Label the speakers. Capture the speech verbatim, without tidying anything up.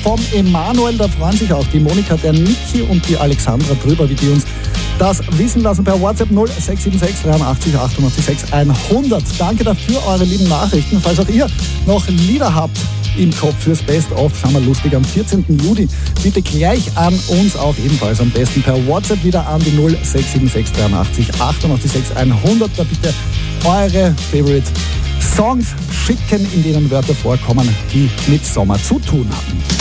Speaker 1: vom Emanuel. Da freuen sich auch die Monika, der Niki und die Alexandra drüber, wie die uns das wissen lassen per WhatsApp null sechs sieben sechs dreiundachtzig achtundachtzig sechs hundert. Danke dafür, eure lieben Nachrichten. Falls auch ihr noch Lieder habt im Kopf fürs Best-of, sind wir lustig am vierzehnten Juli. Bitte gleich an uns, auch ebenfalls am besten per WhatsApp wieder an die null sechs sieben sechs dreiundachtzig achtundachtzig sechs hundert. Da bitte eure Favorite Songs schicken, in denen Wörter vorkommen, die mit Sommer zu tun haben.